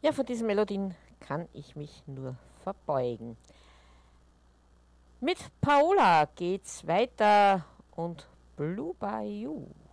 Ja, von diesen Melodien kann ich mich nur verbeugen. Mit Paola geht's weiter und Blue Bayou.